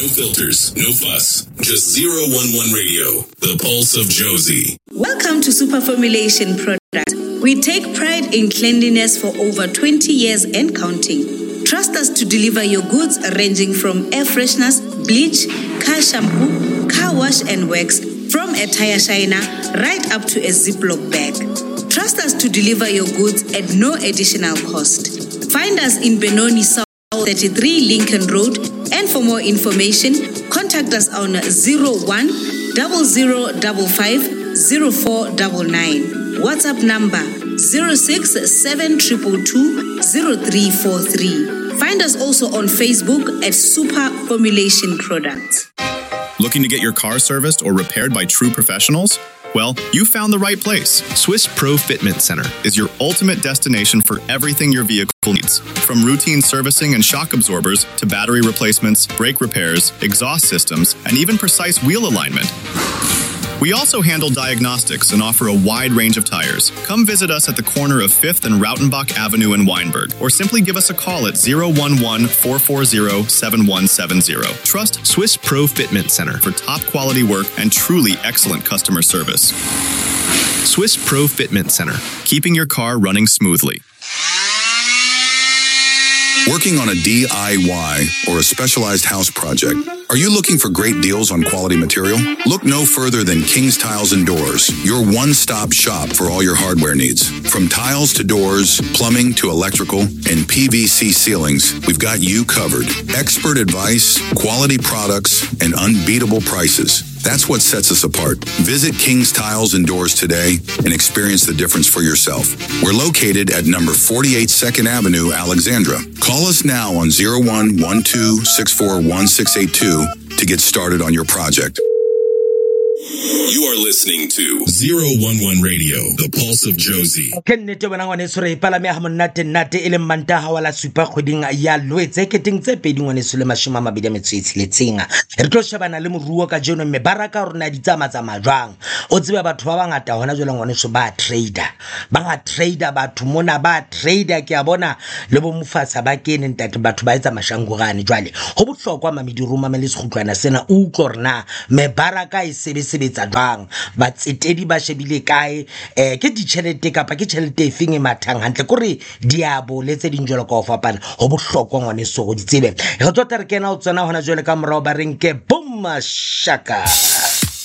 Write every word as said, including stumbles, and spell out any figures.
No filters, no fuss. Just zero one one Radio, the pulse of Josie. Welcome to Super Formulation Products. We take pride in cleanliness for over twenty years and counting. Trust us to deliver your goods ranging from air fresheners, bleach, car shampoo, car wash and wax, from a tire shiner right up to a Ziploc bag. Trust us to deliver your goods at no additional cost. Find us in Benoni South thirty-three Lincoln Road, and for more information, contact us on zero one zero zero five five zero four nine nine. WhatsApp number zero six seven two two two zero three four three. Find us also on Facebook at Super Formulation Products. Looking to get your car serviced or repaired by true professionals? Well, you found the right place. Swiss Pro Fitment Center is your ultimate destination for everything your vehicle needs. From routine servicing and shock absorbers to battery replacements, brake repairs, exhaust systems, and even precise wheel alignment. We also handle diagnostics and offer a wide range of tires. Come visit us at the corner of fifth and Rautenbach Avenue in Weinberg, or simply give us a call at zero one one, four four zero, seven one seven zero. Trust Swiss Pro Fitment Center for top quality work and truly excellent customer service. Swiss Pro Fitment Center, keeping your car running smoothly. Working on a D I Y or a specialized house project, are you looking for great deals on quality material? Look no further than King's Tiles and Doors, your one-stop shop for all your hardware needs. From tiles to doors, plumbing to electrical, and P V C ceilings, we've got you covered. Expert advice, quality products, and unbeatable prices. That's what sets us apart. Visit King's Tiles and Doors today and experience the difference for yourself. We're located at number forty-eight second Avenue, Alexandra. Call us now on zero one one two six four one six eight two to get started on your project. You are listening to zero one one Radio, the pulse of Josie. Kennete wena ngwane sore palame ha monate nate ele mantaha wala super khoding ya lwetse keteng tse pedi ngwane sule mashima mabedi metsetsiletseng re tlo shebana le moruo ka jeno mme baraka rona di tsama tsa majwang o tsebe batho ba bangata hona jwale ngwane so ba trader ba ga trader batho mona ba trader ke a bona le bo mufasa ba kene ntate batho ba etsa mashangurane jwale go bohlokwa mamedi ruma mele sekhutlwana sena o utlorna me baraka e sebesebetsa jwang ba tsetedi ba shebile kae eh ke ditšhelete kapa ke tšhelete efeng e mathang hantle kore diabo le tse dinjolo ka ofapana go bohlokwa ngwane so go ditsebe go tota re kena o tsena hona jwale ka morao ba renke boom shaka